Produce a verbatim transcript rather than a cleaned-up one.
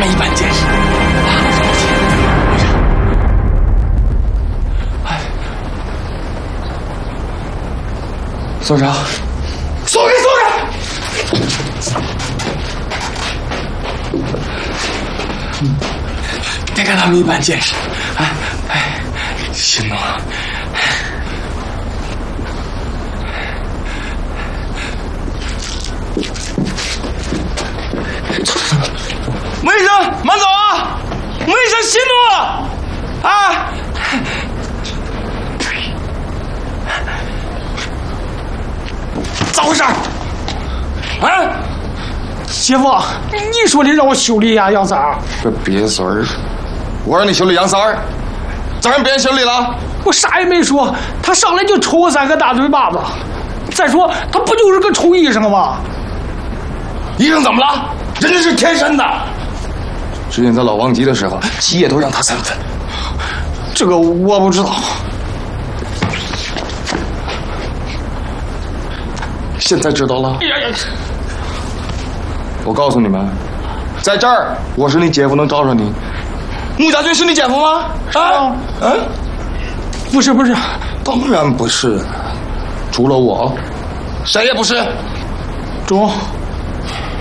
们一般见识。啊，哎，松长，松开，松开！嗯，别看他们一般见识，哎哎，行动。 梅医生，慢走啊！梅医生，息怒啊！咋回事？啊！ 姐夫，你说的让我修理呀，杨三儿。 这瘪嘴儿！我让你修理杨三儿，咋让别人修理了？ 我啥也没说，他上来就抽我三个大嘴巴子。再说，他不就是个臭医生吗？ 医生怎么了？人家是天生的。之前在老王集的时候，企业都让他三分。 这个我不知道。 现在知道了。 哎呀呀！ 我告诉你们，在这儿我是你姐夫，能招上你。穆家军是你姐夫吗？啊？嗯？ 不是不是， 当然不是。除了我，谁也不是。 中。